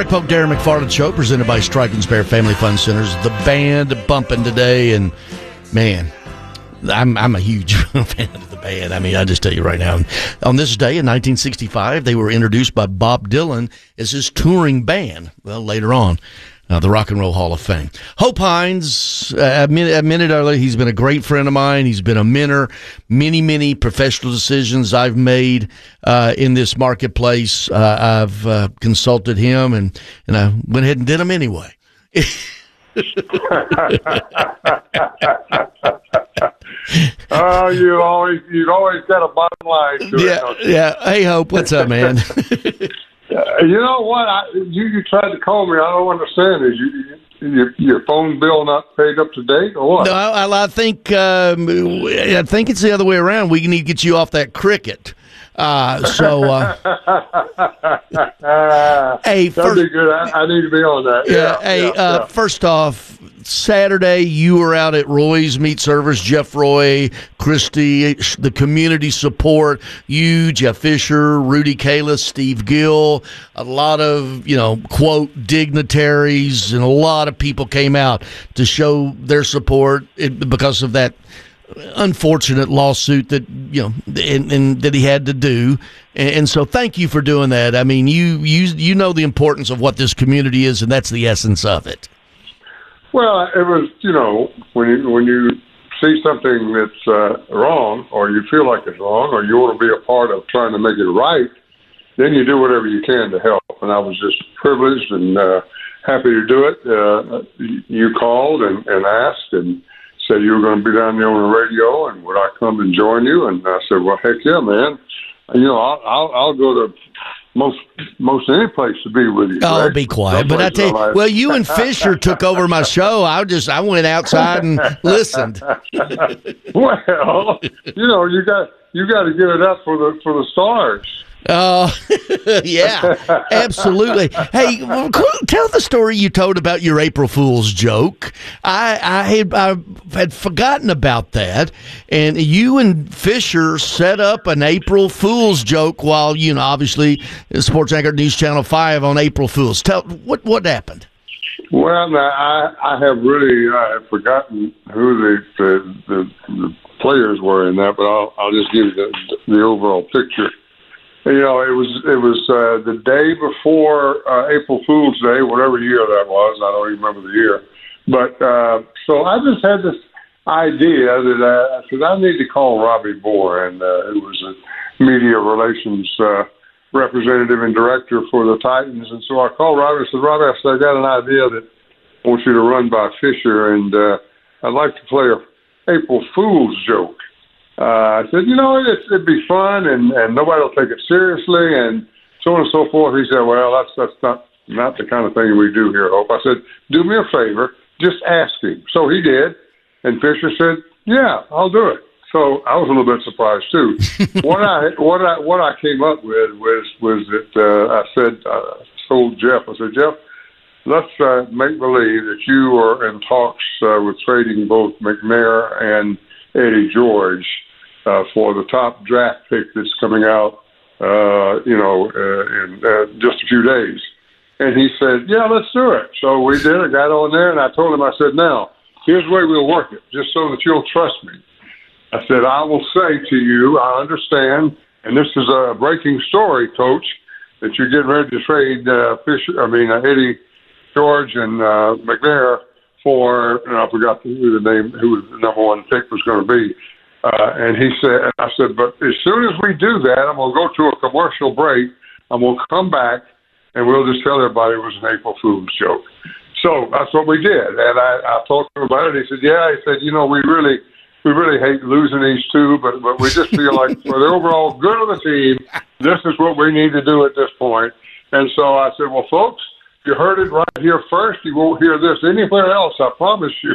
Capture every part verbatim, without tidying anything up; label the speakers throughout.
Speaker 1: Greg Polk, Darren McFarland Show, presented by Strike and Spare Family Fun Centers. The band bumping today, and man, I'm I'm a huge fan of the band. I mean, I just tell you right now, on this day in nineteen sixty-five, they were introduced by Bob Dylan as his touring band. Well, later on, uh, the Rock and Roll Hall of Fame. Hope Hines, uh, a minute, a minute earlier, he's been a great friend of mine. He's been a mentor. Many, many professional decisions I've made uh, in this marketplace. Uh, I've uh, consulted him, and, and I went ahead and did them anyway.
Speaker 2: Oh, you always you always got a bottom line to
Speaker 1: yeah,
Speaker 2: it.
Speaker 1: Yeah. Hey, Hope, what's up, man?
Speaker 2: Uh, you know what? I, you you tried to call me. I don't understand. Is you, your your phone bill not paid up to date or what?
Speaker 1: No, I, I think um, I think it's the other way around. We need to get you off that cricket. Uh, so, uh, hey,
Speaker 2: that'd
Speaker 1: first,
Speaker 2: be good. I, I need to be on that.
Speaker 1: Yeah.
Speaker 2: Yeah.
Speaker 1: Hey,
Speaker 2: yeah,
Speaker 1: uh,
Speaker 2: yeah.
Speaker 1: first off, Saturday you were out at Roy's Meat Service. Jeff Roy, Christy, the community support. You, Jeff Fisher, Rudy Kalis, Steve Gill. A lot of you know quote dignitaries and a lot of people came out to show their support it, because of that unfortunate lawsuit that you know and, and that he had to do, and, and so thank you for doing that. I mean, you you you know the importance of what this community is, and that's the essence of it.
Speaker 2: Well, it was you know when you when you see something that's uh, wrong, or you feel like it's wrong, or you want to be a part of trying to make it right, then you do whatever you can to help. And I was just privileged and uh, happy to do it. Uh, you called and, and asked and said you were going to be down there on the radio, and would I come and join you? And I said, well, heck yeah, man. You know, I'll I'll, I'll go to most most any place to be with you.
Speaker 1: Oh,
Speaker 2: Greg.
Speaker 1: be quiet.
Speaker 2: Some
Speaker 1: But I tell you,
Speaker 2: like-
Speaker 1: well, you and Fisher took over my show. I just I went outside and listened.
Speaker 2: Well, you know, you got you got to give it up for the for the stars.
Speaker 1: Oh, yeah, absolutely. Hey, well, tell the story you told about your April Fool's joke. I, I had I had forgotten about that, and you and Fisher set up an April Fool's joke while you know, obviously, Sports Anchor News Channel Five on April Fool's. Tell what what happened.
Speaker 2: Well, now, I I have really I have forgotten who the the, the the players were in that, but I'll I'll just give you the the overall picture. You know, it was it was uh, the day before uh, April Fool's Day, whatever year that was. I don't even remember the year. But uh, so I just had this idea that I, I said I need to call Robbie Bohr, and uh, who was a media relations uh, representative and director for the Titans. And so I called Robbie and said, Robbie, I said, I got an idea that I want you to run by Fisher, and uh, I'd like to play a April Fool's joke. Uh, I said, you know, it, it'd be fun, and, and nobody will take it seriously, and so on and so forth. He said, well, that's that's not, not the kind of thing we do here at Hope. I said, do me a favor, just ask him. So he did, and Fisher said, yeah, I'll do it. So I was a little bit surprised, too. what I what I what I came up with was was that uh, I said, uh, told Jeff, I said, Jeff, let's uh, make believe that you are in talks uh, with trading both McNair and Eddie George uh, for the top draft pick that's coming out, uh, you know, uh, in uh, just a few days. And he said, yeah, let's do it. So we did. I got on there, and I told him, I said, now, here's the way we'll work it, just so that you'll trust me. I said, I will say to you, I understand, and this is a breaking story, Coach, that you're getting ready to trade uh, Fisher, I mean, uh, Eddie George and uh, McNair for, and I forgot who the name, who the number one pick was going to be. Uh, and he said, and I said, but as soon as we do that, I'm going to go to a commercial break. I'm going to come back, and we'll just tell everybody it was an April Fool's joke. So that's what we did. And I, I talked to him about it. He said, yeah, he said, you know, we really, we really hate losing these two, but, but we just feel like for the overall good of the team, this is what we need to do at this point. And so I said, well, folks, you heard it right here first. You won't hear this anywhere else, I promise you.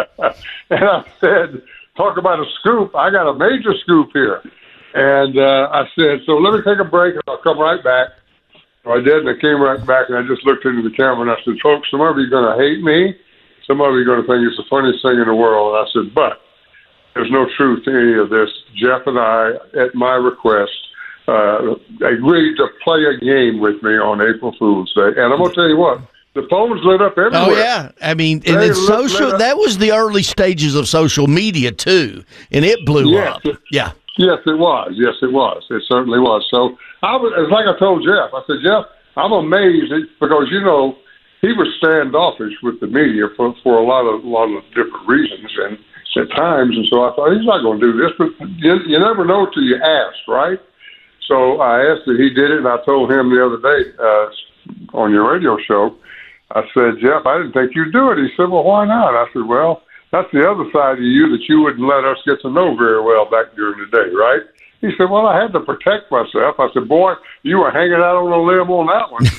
Speaker 2: And I said, talk about a scoop. I got a major scoop here. And uh, I said, so let me take a break, and I'll come right back. So I did, and I came right back, and I just looked into the camera, and I said, folks, some of you are going to hate me. Some of you are going to think it's the funniest thing in the world. And I said, but there's no truth to any of this. Jeff and I, at my request, uh, agreed to play a game with me on April Fool's Day. And I'm going to tell you what, the phones lit up everywhere.
Speaker 1: Oh, yeah. I mean, and
Speaker 2: They
Speaker 1: it's
Speaker 2: lit-
Speaker 1: social,
Speaker 2: lit up.
Speaker 1: that was the early stages of social media, too, and it blew
Speaker 2: Yes,
Speaker 1: up.
Speaker 2: it-
Speaker 1: Yeah.
Speaker 2: Yes, it was. Yes, it was. It certainly was. So I was, it's like I told Jeff. I said, Jeff, I'm amazed at, because you know he was standoffish with the media for for a lot of a lot of different reasons and at times. And so I thought he's not going to do this, but you, you never know till you ask, right? So I asked if he did it, and I told him the other day uh, on your radio show. I said, Jeff, I didn't think you'd do it. He said, well, why not? I said, well, that's the other side of you that you wouldn't let us get to know very well back during the day, right? He said, well, I had to protect myself. I said, boy, you were hanging out on a limb on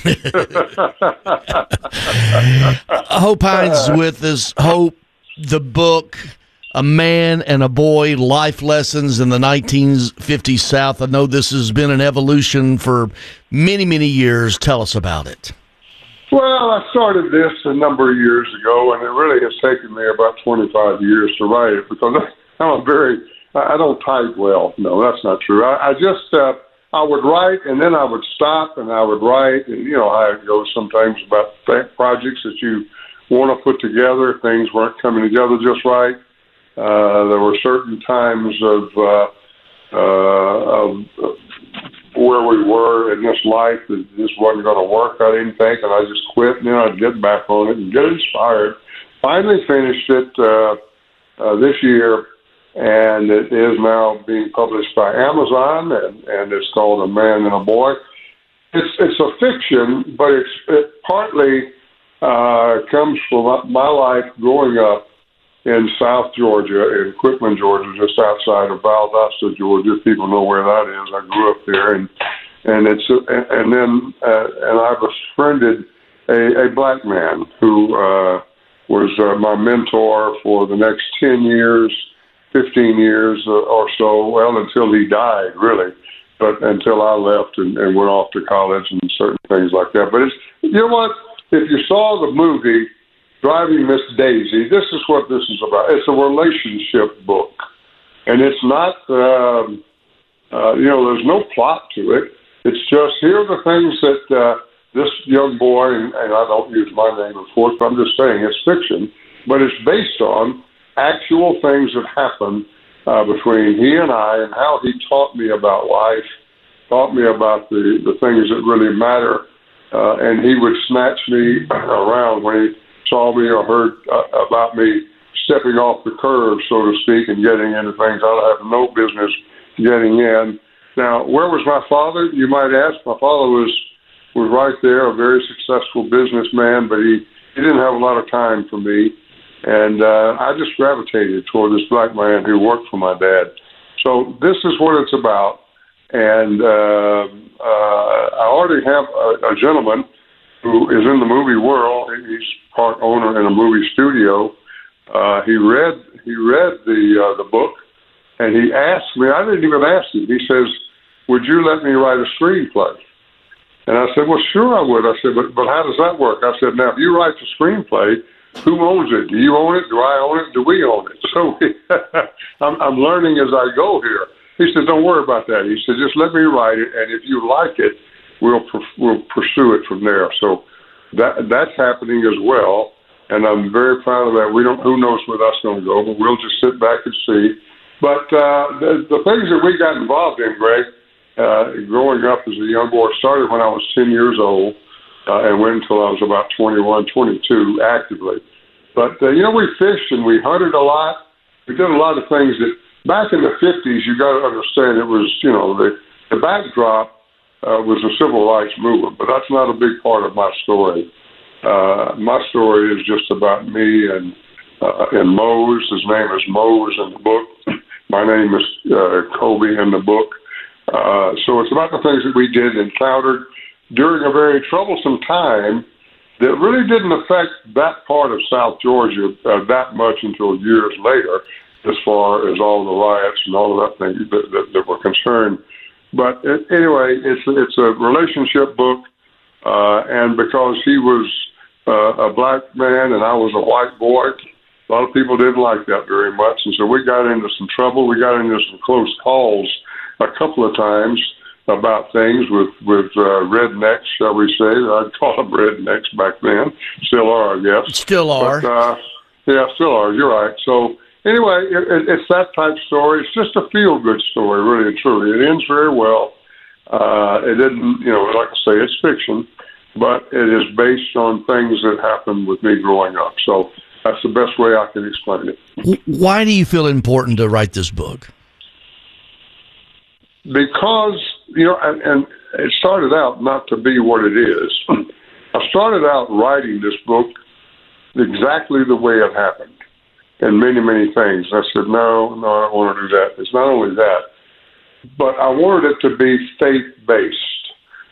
Speaker 2: that one.
Speaker 1: Hope Hines with us. Hope, the book, A Man and a Boy, Life Lessons in the nineteen fifties South. I know this has been an evolution for many, many years. Tell us about it.
Speaker 2: Well, I started this a number of years ago, and it really has taken me about twenty-five years to write it because I'm a very, I don't type well. No, that's not true. I, I just, uh, I would write, and then I would stop, and I would write, and you know how it goes sometimes about th- projects that you want to put together. Things weren't coming together just right. Uh, there were certain times of, uh, uh, of, of where we were in this life that this wasn't going to work, I didn't think, and I just quit, and then I'd get back on it and get inspired. Finally finished it uh, uh, this year, and it is now being published by Amazon, and, and it's called A Man and a Boy. It's it's a fiction, but it's, it partly uh, comes from my life growing up in South Georgia, in Quitman, Georgia, just outside of Valdosta, Georgia. People know where that is. I grew up there, and and it's and then uh, and I befriended a, a black man who uh, was uh, my mentor for the next ten years, fifteen years uh, or so. Well, until he died, really, but until I left and, and went off to college and certain things like that. But it's you know what? If you saw the movie Driving Miss Daisy, this is what this is about. It's a relationship book. And it's not, um, uh, you know, there's no plot to it. It's just, here are the things that uh, this young boy, and, and I don't use my name, of course, but I'm just saying it's fiction, but it's based on actual things that happened uh, between he and I, and how he taught me about life, taught me about the, the things that really matter, uh, and he would snatch me around when he saw me or heard uh, about me stepping off the curve, so to speak, and getting into things I have no business getting in. Now, where was my father? You might ask. My father was was right there, a very successful businessman, but he, he didn't have a lot of time for me. And uh, I just gravitated toward this black man who worked for my dad. So this is what it's about. And uh, uh, I already have a, a gentleman who is in the movie world. He's part owner in a movie studio. Uh, he read he read the uh, the book, and he asked me. I didn't even ask him. He says, "Would you let me write a screenplay?" And I said, "Well, sure I would." I said, "But but how does that work?" I said, "Now, if you write the screenplay, who owns it? Do you own it? Do I own it? Do we own it?" So I'm, I'm learning as I go here. He said, "Don't worry about that." He said, "Just let me write it, and if you like it, we'll we'll pursue it from there." So that that's happening as well, and I'm very proud of that. We don't who knows where that's going to go, but we'll just sit back and see. But uh, the, the things that we got involved in, Greg, uh, growing up as a young boy, started when I was ten years old uh, and went until I was about twenty-one, twenty-two actively. But uh, you know, we fished and we hunted a lot. We did a lot of things that back in the fifties. You got to understand it was you know the the backdrop. Uh, was the civil rights movement, but that's not a big part of my story. Uh, my story is just about me and uh, and Mose. His name is Mose in the book. My name is uh, Kobe in the book. Uh, so it's about the things that we did encountered during a very troublesome time that really didn't affect that part of South Georgia uh, that much until years later, as far as all the riots and all of that thing that, that, that were concerned. But it, anyway, it's it's a relationship book, uh, and because he was uh, a black man and I was a white boy, a lot of people didn't like that very much, and so we got into some trouble. We got into some close calls a couple of times about things with with uh, rednecks, shall we say? I'd call them rednecks back then. Still are, I guess.
Speaker 1: Still are.
Speaker 2: But, uh, yeah, still are. You're right. So anyway, it, it, it's that type of story. It's just a feel-good story, really and truly. It ends very well. Uh, it didn't, you know, like I say, it's fiction, but it is based on things that happened with me growing up. So that's the best way I can explain it.
Speaker 1: Why do you feel it important to write this book?
Speaker 2: Because, you know, and, and it started out not to be what it is. I started out writing this book exactly the way it happened, and many, many things. I said, no, no, I don't want to do that. It's not only that, but I wanted it to be faith-based.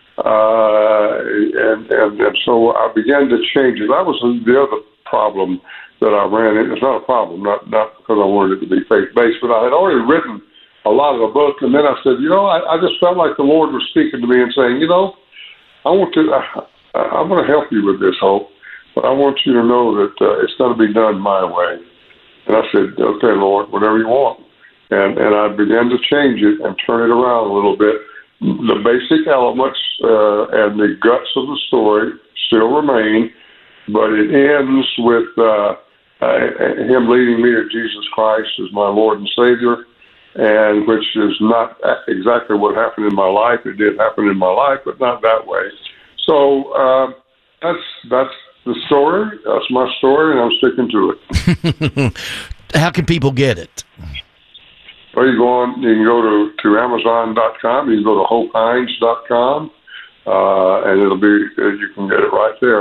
Speaker 2: Uh, and, and, and so I began to change it. That was the other problem that I ran into. It's not a problem, not, not because I wanted it to be faith-based, but I had already written a lot of the book, and then I said, you know, I, I just felt like the Lord was speaking to me and saying, you know, I want to, I, I'm going to help you with this, Hope, but I want you to know that uh, it's going to be done my way. And I said, okay, Lord, whatever you want. And and I began to change it and turn it around a little bit. The basic elements uh, and the guts of the story still remain, but it ends with uh, uh, him leading me to Jesus Christ as my Lord and Savior, and which is not exactly what happened in my life. It did happen in my life, but not that way. So uh, that's that's the story. That's my story, and I'm sticking to it.
Speaker 1: How can people get it?
Speaker 2: Well, you go on. You can go to, to Amazon dot com. You can go to Hope Hines dot com, uh, and it'll be you can get it right there.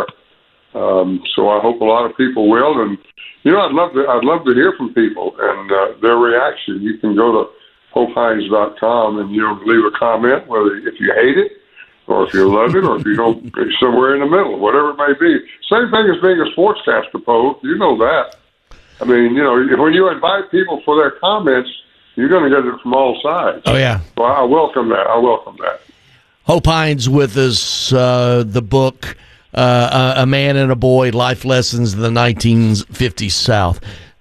Speaker 2: Um, so I hope a lot of people will, and you know, I'd love to. I'd love to hear from people and uh, their reaction. You can go to Hope Hines dot com and you know leave a comment, whether if you hate it, or if you love it, or if you don't, somewhere in the middle, whatever it may be. Same thing as being a sportscaster, Poe. You know that. I mean, you know, when you invite people for their comments, you're going to get it from all sides.
Speaker 1: Oh, yeah.
Speaker 2: So I welcome that. I welcome that.
Speaker 1: Hope Hines with us, uh, the book, uh, A Man and a Boy, Life Lessons in the nineteen fifties South.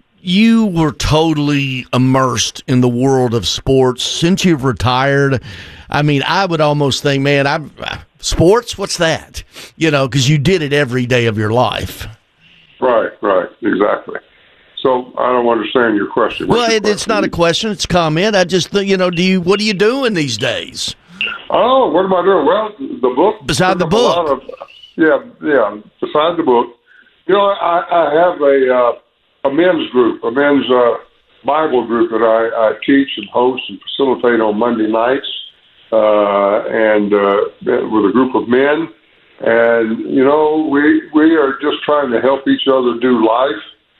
Speaker 1: You were totally immersed in the world of sports. Since you've retired, I mean, I would almost think, man, I'm, sports, what's that? You know, because you did it every day of your life.
Speaker 2: Right, right, exactly. So I don't understand your question. What's
Speaker 1: well,
Speaker 2: your
Speaker 1: it,
Speaker 2: question?
Speaker 1: It's not a question; it's a comment. I just, you know, do you? What are you doing these days?
Speaker 2: Oh, what am I doing? Well, the book.
Speaker 1: Beside the book.
Speaker 2: A lot of, yeah, yeah. Beside the book, you know, I, I have a uh, a men's group, a men's uh, Bible group that I, I teach and host and facilitate on Monday nights, uh, and uh, with a group of men. And you know, we we are just trying to help each other do life.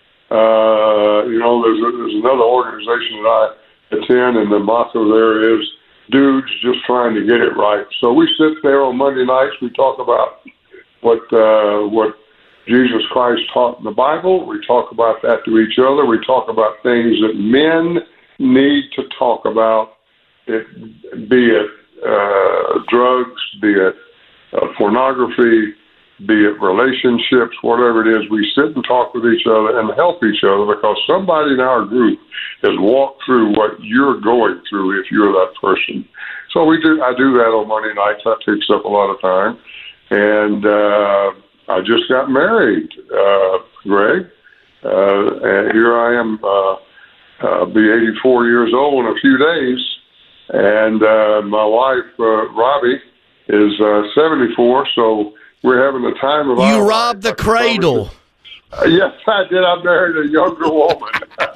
Speaker 2: Uh, you know, there's, a, there's another organization that I attend, and the motto there is dudes just trying to get it right. So we sit there on Monday nights. We talk about what uh, what Jesus Christ taught in the Bible. We talk about that to each other. We talk about things that men need to talk about, it, be it uh, drugs, be it uh, pornography, be it relationships, whatever it is. We sit and talk with each other and help each other because somebody in our group has walked through what you're going through if you're that person. So we do. I do that on Monday nights. That takes up a lot of time. And uh, I just got married, uh, Greg. Uh, and here I am, uh, uh, be eighty-four years old in a few days. And uh, my wife, uh, Robbie, is uh, seventy-four, so we're having the time of our life.
Speaker 1: You robbed the cradle.
Speaker 2: Uh, yes, I did. I married a younger woman.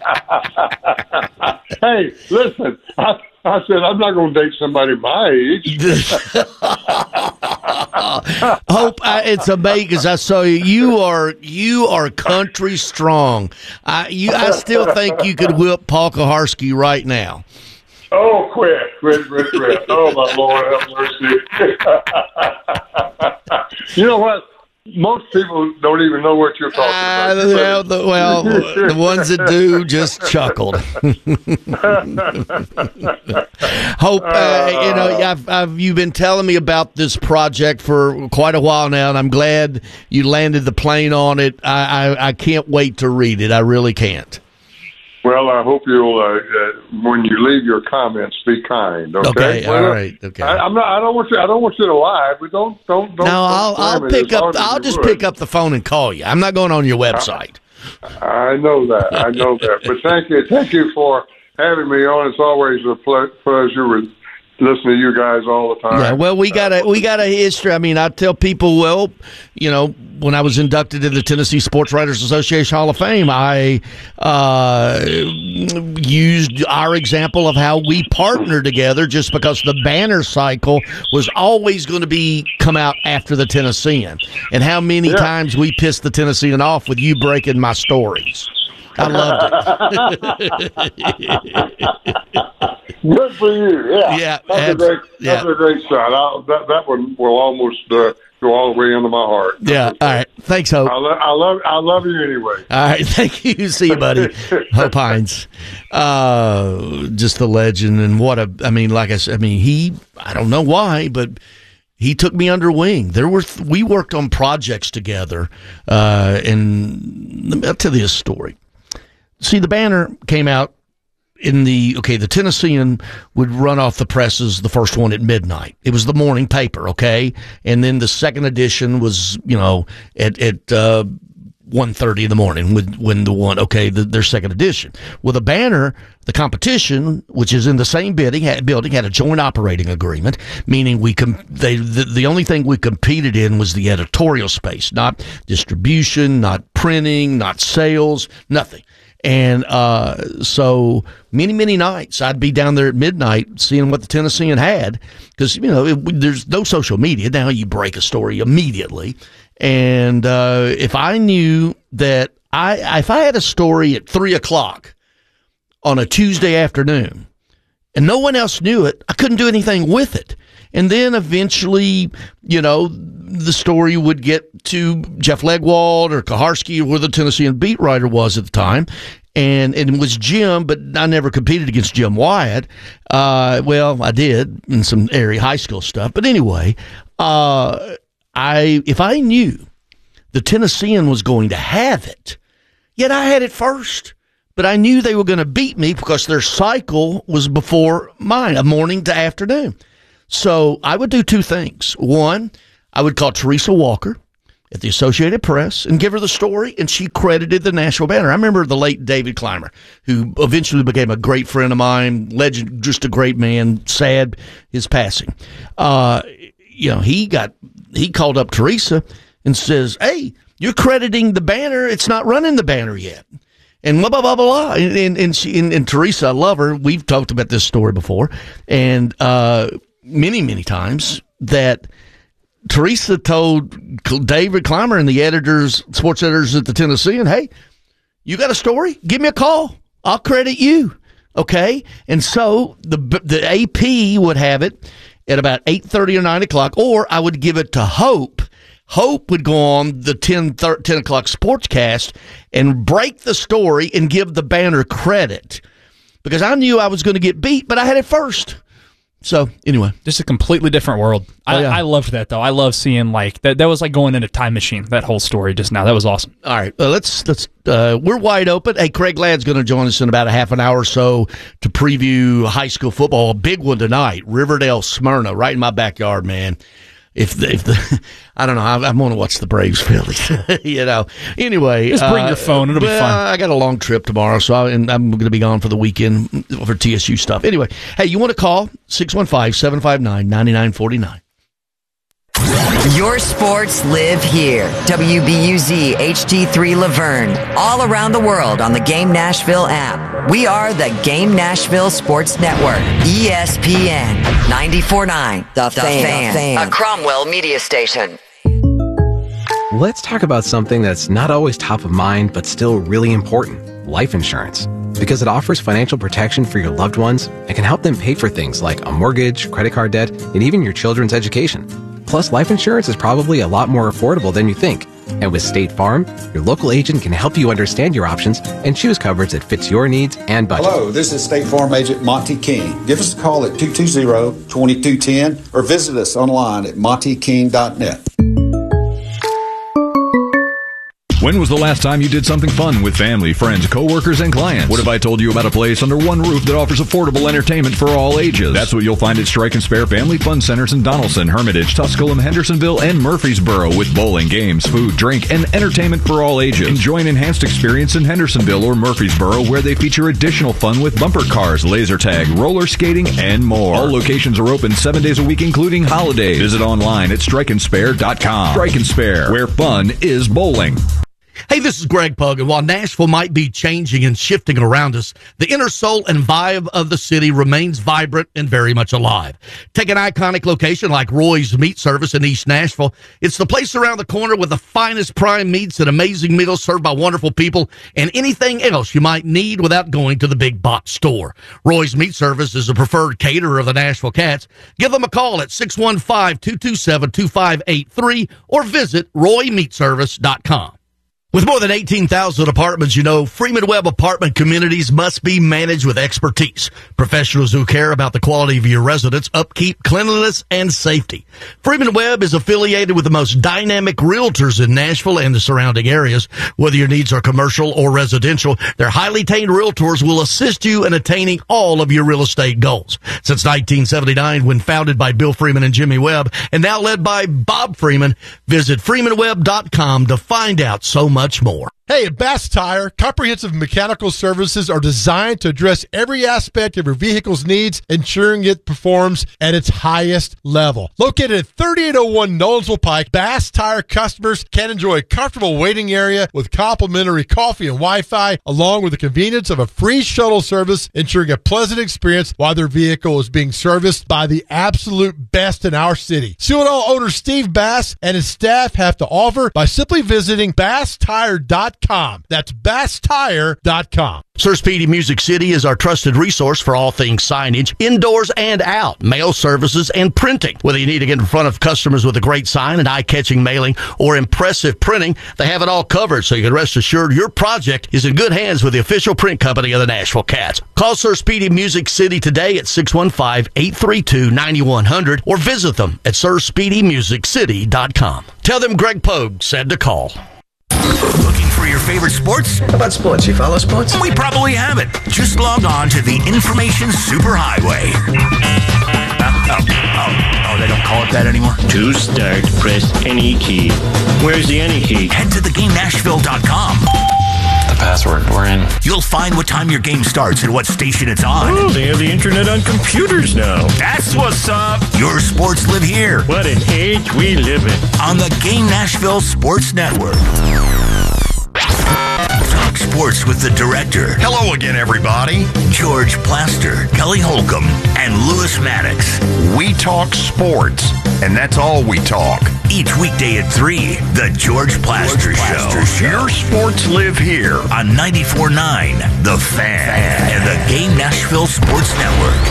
Speaker 2: Hey, listen, I, I said, I'm not going to date somebody my age.
Speaker 1: Hope, I, it's amazing because I saw you. You are you are country strong. I you I still think you could whip Paul Kaharski right now.
Speaker 2: Oh, quit, quit, quit, quit. Oh, my Lord, have mercy. You know what? Most people don't even know what you're talking about.
Speaker 1: Uh, well, the, well, the ones that do just chuckled. Hope, uh, you know, I've, I've, you've been telling me about this project for quite a while now, and I'm glad you landed the plane on it. I, I, I can't wait to read it. I really can't.
Speaker 2: Well, I hope you'll, uh, uh, when you leave your comments, be kind. Okay,
Speaker 1: okay
Speaker 2: well,
Speaker 1: all right. Okay,
Speaker 2: I, I'm not. I don't want you. I don't want you to lie, but don't, don't, don't.
Speaker 1: No, I'll,
Speaker 2: don't
Speaker 1: I'll pick up. I'll just would. pick up the phone and call you. I'm not going on your website.
Speaker 2: I, I know that. I know that. But thank you, thank you for having me on. It's always a ple- pleasure with. Listen to you guys all the time.
Speaker 1: Yeah, well, we got a we got a history. I mean, I tell people, well, you know, when I was inducted into the Tennessee Sports Writers Association Hall of Fame, I uh, used our example of how we partner together, just because the banner cycle was always going to be come out after the Tennessean, and how many yeah. times we pissed the Tennessean off with you breaking my stories. I loved it.
Speaker 2: Good for you. Yeah,
Speaker 1: yeah,
Speaker 2: that's, a great, that's yeah. a great shot. I'll, that that one will almost uh, go all the way into my heart.
Speaker 1: Yeah. All right. Thanks, Hope.
Speaker 2: I, lo- I love I love you anyway.
Speaker 1: All right. Thank you. See you, buddy. Hope Hines, uh, just the legend, and what a. I mean, like I said, I mean, he. I don't know why, but. He took me under wing. There were th- we worked on projects together, uh, and I'll tell you a story. See, the banner came out in the okay. The Tennessean would run off the presses, the first one at midnight. It was the morning paper, okay, and then the second edition was you know at at uh, one thirty in the morning when when the one okay the, their second edition. Well, the banner. The competition, which is in the same building, had, building, had a joint operating agreement, meaning we com- they the, the only thing we competed in was the editorial space, not distribution, not printing, not sales, nothing. And uh, so many, many nights I'd be down there at midnight seeing what the Tennessean had, because you know it, there's no social media now. You break a story immediately, and uh, if I knew that I if I had a story at three o'clock. On a Tuesday afternoon, and no one else knew it, I couldn't do anything with it. And then eventually, you know, the story would get to Jeff Legwald or Kaharski, or where the Tennessean beat writer was at the time, and, and it was Jim, but I never competed against Jim Wyatt. Uh, well, I did in some area high school stuff, but anyway, uh, I if I knew the Tennessean was going to have it, yet I had it first. But I knew they were going to beat me because their cycle was before mine, a morning to afternoon. So I would do two things. One, I would call Teresa Walker at the Associated Press and give her the story, and she credited the National Banner. I remember the late David Clymer, who eventually became a great friend of mine, legend, just a great man, sad his passing. Uh, you know, he got he called up Teresa and says, hey, you're crediting the Banner. It's not running the Banner yet. And blah, blah, blah, blah, and, and, and, she, and, and Teresa, I love her. We've talked about this story before, and uh, many, many times, that Teresa told David Clymer and the editors, sports editors at the Tennessean, hey, you got a story? Give me a call. I'll credit you, okay? And so the the A P would have it at about eight thirty or nine o'clock, or I would give it to Hope. Hope would go on the ten, ten o'clock sportscast and break the story and give the Banner credit, because I knew I was going to get beat, but I had it first. So anyway,
Speaker 3: just a completely different world. I, oh, yeah. I loved that though. I love seeing like that. That was like going in a time machine. That whole story just now. That was awesome.
Speaker 1: All right, well, let's let's. Uh, we're wide open. Hey, Craig Ladd's going to join us in about a half an hour or so to preview high school football. A big one tonight. Riverdale Smyrna, right in my backyard, man. If the, if the, I don't know, I, I'm going to watch the Braves Phillies, you know. Anyway.
Speaker 3: Just bring uh, your phone. It'll
Speaker 1: well,
Speaker 3: be fun.
Speaker 1: I got a long trip tomorrow, so I, and I'm going to be gone for the weekend for T S U stuff. Anyway, hey, you want to call? six one five, seven five nine, nine nine four nine.
Speaker 4: Your sports live here. W B U Z H D three Laverne. All around the world on the Game Nashville app. We are the Game Nashville Sports Network. E S P N ninety-four point nine. The, the fan. fan. A Cromwell media station.
Speaker 5: Let's talk about something that's not always top of mind, but still really important. Life insurance. Because it offers financial protection for your loved ones and can help them pay for things like a mortgage, credit card debt, and even your children's education. Plus, life insurance is probably a lot more affordable than you think. And with State Farm, your local agent can help you understand your options and choose coverage that fits your needs and budget.
Speaker 6: Hello, this is State Farm Agent Monty King. Give us a call at two two zero, two two one zero or visit us online at monty king dot net.
Speaker 7: When was the last time you did something fun with family, friends, coworkers, and clients? What if I told you about a place under one roof that offers affordable entertainment for all ages? That's what you'll find at Strike and Spare Family Fun Centers in Donaldson, Hermitage, Tusculum, Hendersonville, and Murfreesboro, with bowling, games, food, drink, and entertainment for all ages. Enjoy an enhanced experience in Hendersonville or Murfreesboro, where they feature additional fun with bumper cars, laser tag, roller skating, and more. All locations are open seven days a week, including holidays. Visit online at strike and spare dot com. Strike and Spare, where fun is bowling.
Speaker 1: Hey, this is Greg Pug, and while Nashville might be changing and shifting around us, the inner soul and vibe of the city remains vibrant and very much alive. Take an iconic location like Roy's Meat Service in East Nashville. It's the place around the corner with the finest prime meats and amazing meals served by wonderful people and anything else you might need without going to the big box store. Roy's Meat Service is a preferred caterer of the Nashville Cats. Give them a call at six one five, two two seven, two five eight three or visit roy meat service dot com. With more than eighteen thousand apartments, you know, Freeman Webb apartment communities must be managed with expertise. Professionals who care about the quality of your residence, upkeep, cleanliness, and safety. Freeman Webb is affiliated with the most dynamic realtors in Nashville and the surrounding areas. Whether your needs are commercial or residential, their highly trained realtors will assist you in attaining all of your real estate goals. Since nineteen seventy-nine, when founded by Bill Freeman and Jimmy Webb, and now led by Bob Freeman, visit freeman webb dot com to find out so much much more.
Speaker 8: Hey, at Bass Tire, comprehensive mechanical services are designed to address every aspect of your vehicle's needs, ensuring it performs at its highest level. Located at thirty-eight oh one Nolensville Pike, Bass Tire customers can enjoy a comfortable waiting area with complimentary coffee and Wi-Fi, along with the convenience of a free shuttle service, ensuring a pleasant experience while their vehicle is being serviced by the absolute best in our city. See what all owner Steve Bass and his staff have to offer by simply visiting bass tire dot com. That's bass tire dot com.
Speaker 1: Sir Speedy Music City is our trusted resource for all things signage, indoors and out, mail services, and printing. Whether you need to get in front of customers with a great sign, and eye-catching mailing, or impressive printing, they have it all covered, so you can rest assured your project is in good hands with the official print company of the Nashville Cats. Call Sir Speedy Music City today at six one five, eight three two, nine one zero zero or visit them at sir speedy music city dot com. Tell them Greg Pogue said to call.
Speaker 9: Looking for your favorite sports?
Speaker 10: How about sports? You follow sports?
Speaker 9: We probably have it. Just log on to the Information Superhighway. Uh, oh, oh, oh, they don't call it that anymore?
Speaker 11: To start, press any key. Where's the any key?
Speaker 9: Head to the game nashville dot com.
Speaker 12: The password. We're in.
Speaker 9: You'll find what time your game starts and what station it's on.
Speaker 11: Oh, they have the internet on computers now.
Speaker 9: That's what's up. Your sports live here.
Speaker 11: What an age we live in.
Speaker 9: On the Game Nashville Sports Network. Talk sports with the director.
Speaker 13: Hello again, everybody.
Speaker 9: George Plaster, Kelly Holcomb, and Lewis Maddox.
Speaker 13: We talk sports, and that's all we talk.
Speaker 9: Each weekday at three, the George Plaster, George Plaster Show.
Speaker 13: Show. Your sports live here
Speaker 9: on ninety-four point nine, The Fan, Fan and the Game Nashville Sports Network.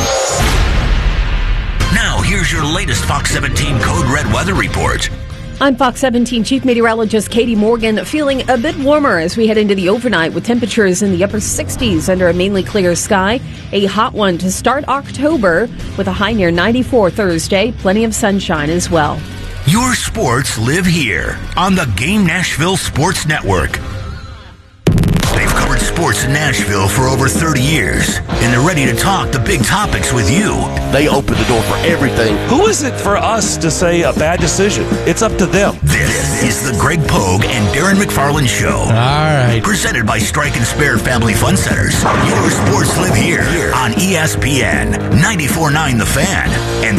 Speaker 9: Now, here's your latest Fox seventeen Code Red weather report.
Speaker 14: I'm Fox seventeen Chief Meteorologist Katie Morgan, feeling a bit warmer as we head into the overnight with temperatures in the upper sixties under a mainly clear sky. A hot one to start October with a high near ninety-four Thursday. Plenty of sunshine as well.
Speaker 9: Your sports live here on the Game Nashville Sports Network. They've covered sports in Nashville for over thirty years, and they're ready to talk the big topics with you.
Speaker 15: They open the door for everything. Who is it for us to say a bad decision? It's up to them.
Speaker 9: This is the Greg Pogue and Darren McFarland Show.
Speaker 1: All right.
Speaker 9: Presented by Strike and Spare Family Fun Centers. Your sports live here on E S P N ninety-four point nine The Fan and